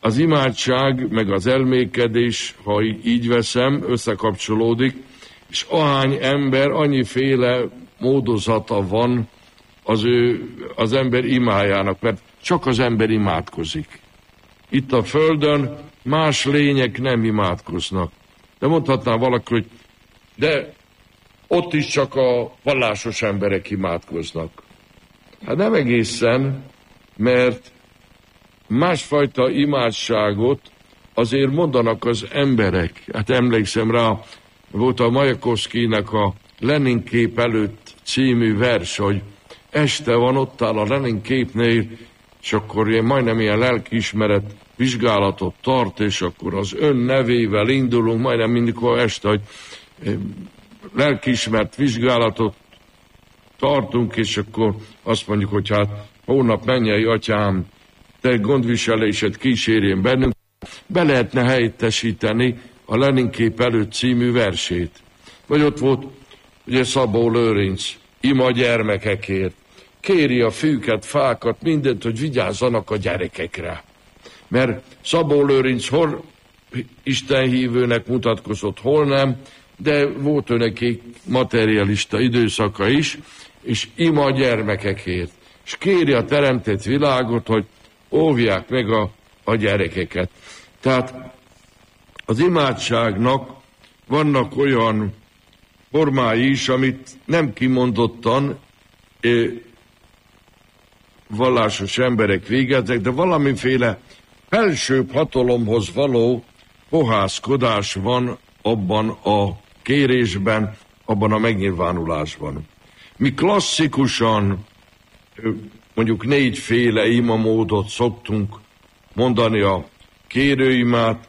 az imádság, meg az elmékedés, ha így veszem, összekapcsolódik, és ahány ember, annyiféle módozata van az ember imájának, mert csak az ember imádkozik. Itt a Földön más lények nem imádkoznak. De mondhatná valaki, hogy de ott is csak a vallásos emberek imádkoznak. Hát nem egészen, mert másfajta imádságot azért mondanak az emberek. Hát emlékszem rá, volt a Majakovszkijnek a Lenin kép előtt című vers, hogy este van, ott áll a Lenin képnél, és akkor majdnem ilyen lelkiismeret vizsgálatot tart, és akkor az ön nevével indulunk, majdnem mindikor este, hogy lelkiismert vizsgálatot tartunk, és akkor azt mondjuk, hogy hát hónap mennyei atyám, te gondviselésed kísérjen bennünk. Be lehetne helyettesíteni a Lenin kép előtt című versét. Vagy ott volt ugye Szabó Lőrinc, ima gyermekekért. Kéri a fűket, fákat, mindent, hogy vigyázzanak a gyerekekre. Mert Szabó Lőrinc hol istenhívőnek mutatkozott, hol nem, de volt ő neki materialista időszaka is, és ima a gyermekekért. És kéri a teremtett világot, hogy óvják meg a gyerekeket. Tehát az imádságnak vannak olyan formái is, amit nem kimondottan vallásos emberek végeznek, de valamiféle felsőbb hatalomhoz való fohászkodás van abban a kérésben, abban a megnyilvánulásban. Mi klasszikusan mondjuk 4 féle imamódot szoktunk mondani: a kérőimát,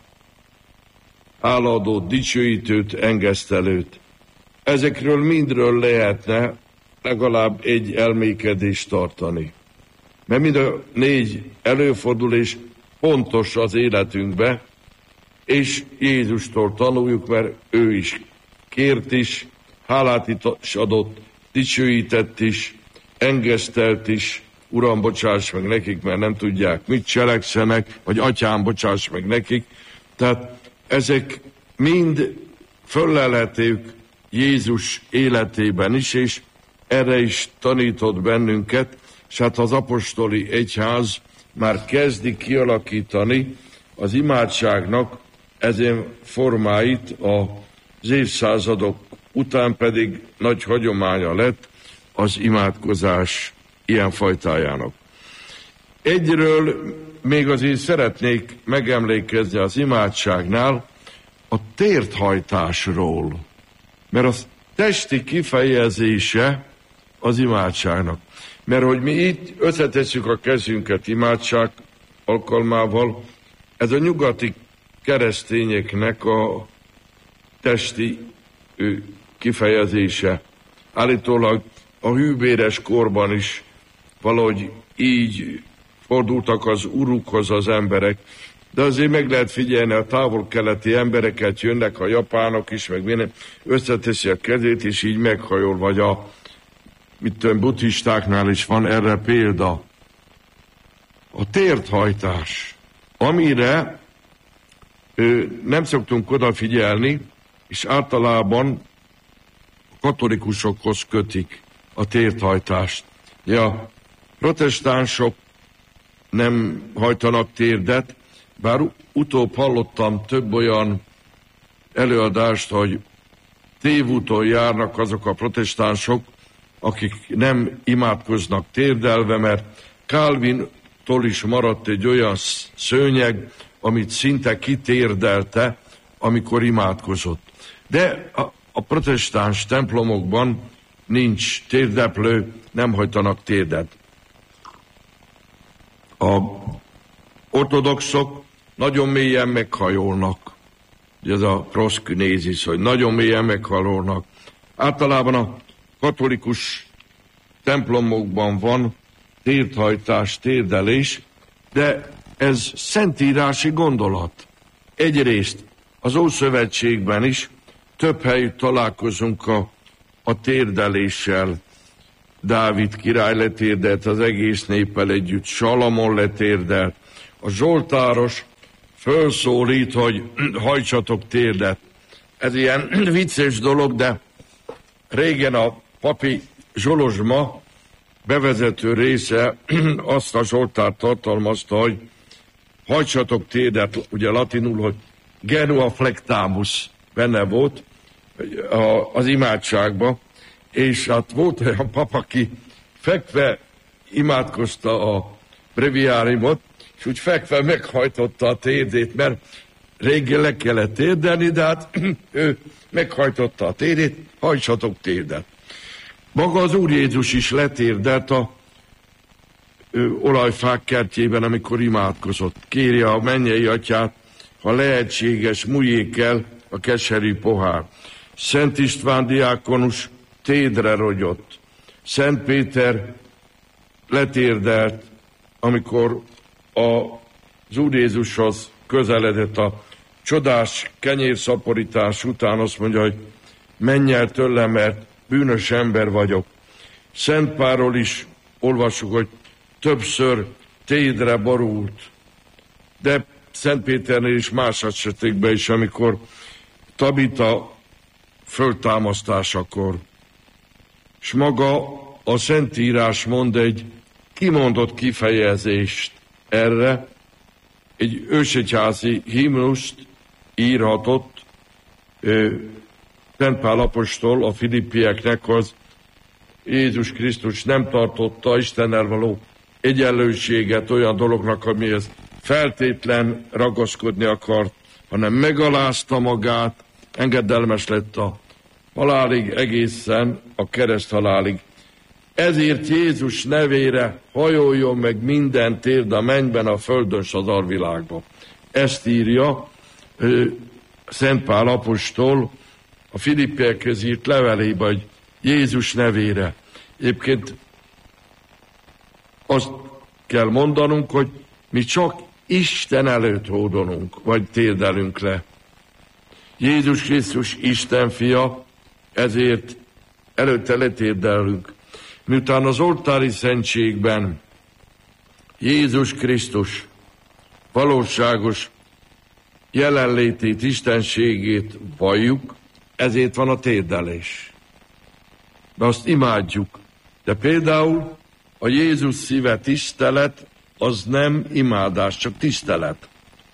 hálaadót, dicsőítőt, engesztelőt. Ezekről mindről lehetne legalább egy elmékedést tartani. Mert mind a 4 előfordul, és fontos az életünkbe, és Jézustól tanuljuk, mert ő is kért is, hálát is adott, dicsőített is, engesztelt is. Uram, bocsáss meg nekik, mert nem tudják, mit cselekszenek, vagy atyám, bocsáss meg nekik. Tehát ezek mind föllelhetők Jézus életében is, és erre is tanított bennünket, és hát az apostoli egyház már kezdi kialakítani az imádságnak ezen formáit, az évszázadok után pedig nagy hagyománya lett az imádkozás ilyen fajtájának. Egyről még azért szeretnék megemlékezni az imádságnál, a térthajtásról, mert az testi kifejezése az imádságnak. Mert hogy mi itt összetesszük a kezünket imádság alkalmával, ez a nyugati keresztényeknek a testi kifejezése. Állítólag a hűbéres korban is valahogy így fordultak az urukhoz az emberek, de azért meg lehet figyelni, a távol-keleti embereket, jönnek a japánok is, meg minden, összeteszi a kezét, és így meghajol, vagy a buddhistáknál is van erre példa. A térthajtás, amire nem szoktunk odafigyelni, és általában a katolikusokhoz kötik a térthajtást. Ja, protestánsok nem hajtanak térdet, bár utóbb hallottam több olyan előadást, hogy tévúton járnak azok a protestánsok, akik nem imádkoznak térdelve, mert Calvintól is maradt egy olyan szőnyeg, amit szinte kitérdelte, amikor imádkozott. De a protestáns templomokban nincs térdeplő, nem hajtanak térdet. A ortodoxok nagyon mélyen meghajolnak. Ez a proszkünézis, hogy nagyon mélyen meghajolnak. Általában a katolikus templomokban van térthajtás, térdelés, de ez szentírási gondolat. Egyrészt az Ószövetségben is több helyütt találkozunk a térdeléssel. Dávid király letérdelt az egész néppel együtt, Salamon letérdelt, a zsoltáros fölszólít, hogy hajtsatok térdet. Ez ilyen vicces dolog, de régen a papi zsolozsma bevezető része azt a zsoltárt tartalmazta, hogy hajtsatok térdet, ugye latinul, hogy genua flectamus benne volt az imádságba, és hát volt olyan pap, aki fekve imádkozta a breviárimot, és úgy fekve meghajtotta a térdét, mert régen le kellett térdelni, de hát ő meghajtotta a térdét, hajtsatok térdet. Maga az Úr Jézus is letérdelt a olajfák kertjében, amikor imádkozott. Kéri a mennyei atyát, ha lehetséges, múljék el a keserű pohár. Szent István diákonus térdre rogyott. Szent Péter letérdelt, amikor az Úr Jézushoz közeledett a csodás kenyérszaporítás után, azt mondja, hogy menj el tőlem, mert bűnös ember vagyok. Szent Pálról is olvassuk, hogy többször térdre borult, de Szent Péternél is más esetekben is, amikor Tabita föltámasztásakor. És maga a Szentírás mond egy kimondott kifejezést erre, egy ősegyházi himnuszt írhatott Szent Pál apostol a filippieknek, az Jézus Krisztus nem tartotta Istennel való egyenlőséget olyan dolognak, amihez feltétlen ragaszkodni akart, hanem megalázta magát, engedelmes lett a halálig, egészen a kereszthalálig. Ezért Jézus nevére hajoljon meg minden térd a mennyben, a földön, s az alvilágban. Ezt írja Szent Pál apostol a filippiekhez írt levelében, hogy Jézus nevére. Egyébként azt kell mondanunk, hogy mi csak Isten előtt hódolunk, vagy térdelünk le. Jézus Krisztus Isten fia, ezért előtte letérdelünk. Miután az oltári szentségben Jézus Krisztus valóságos jelenlétét, istenségét valljuk, ezért van a térdelés. De azt imádjuk. De például a Jézus szíve tisztelet, az nem imádás, csak tisztelet.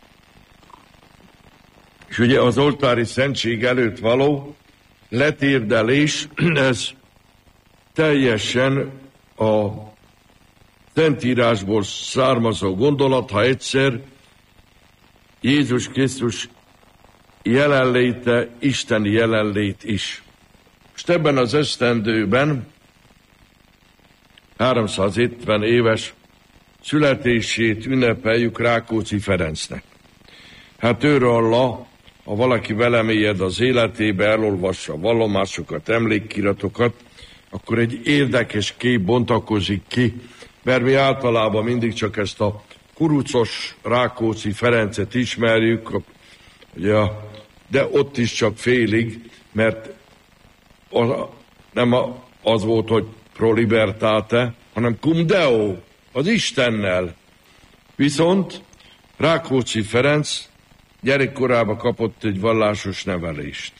És ugye az oltári szentség előtt való letérdelés, ez teljesen a Szentírásból származó gondolat, ha egyszer Jézus Krisztus jelenléte, isteni jelenlét is. És ebben az esztendőben 350 éves születését ünnepeljük Rákóczi Ferencnek. Hát őről, ha valaki belemélyed az életébe, elolvassa vallomásokat, emlékkiratokat, akkor egy érdekes kép bontakozik ki, mert mi általában mindig csak ezt a kurucos Rákóczi Ferencet ismerjük, ugye, de ott is csak félig, mert nem az volt, hogy pro libertate, hanem cum Deo, az Istennel. Viszont Rákóczi Ferenc gyerekkorában kapott egy vallásos nevelést.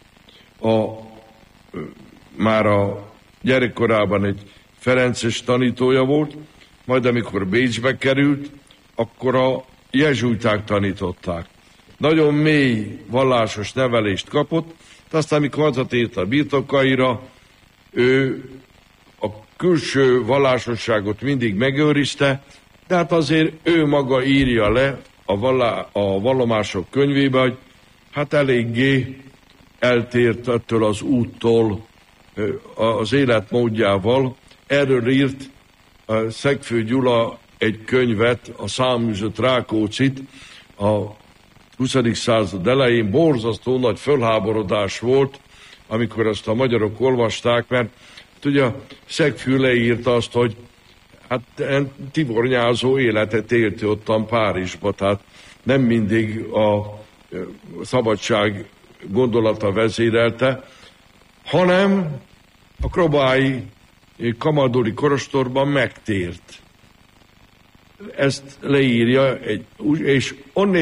Már a gyerekkorában egy ferences tanítója volt, majd amikor Bécsbe került, akkor a jezsuiták tanították. Nagyon mély vallásos nevelést kapott, de aztán, amikor hazatért a birtokaira, ő a külső vallásosságot mindig megőrizte, de hát azért ő maga írja le a vallomások könyvébe, hogy hát eléggé eltért ettől az úttól, az életmódjával. Erről írt Szegfő Gyula egy könyvet, a Száműzött Rákóczit, a 20. század elején. Borzasztó nagy fölháborodás volt, amikor azt a magyarok olvasták, mert ugye Szegfű leírta azt, hogy hát tivornyázó életet élt ottan Párizsba, tehát nem mindig a szabadság gondolata vezérelte, hanem a krobái kamadori kolostorban megtért. Ezt leírja, és onnét